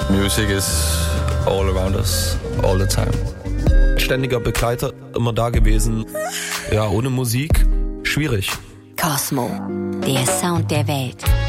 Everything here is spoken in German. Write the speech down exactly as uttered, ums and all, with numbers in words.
Music is all around us, all the time. Ständiger Begleiter, immer da gewesen. Ja, ohne Musik, schwierig. Cosmo, der Sound der Welt.